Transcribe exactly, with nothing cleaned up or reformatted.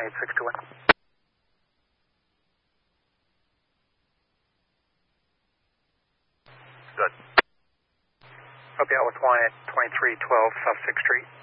eight six two one. Good. Okay, Atlas one at twenty-three twelve South sixth Street.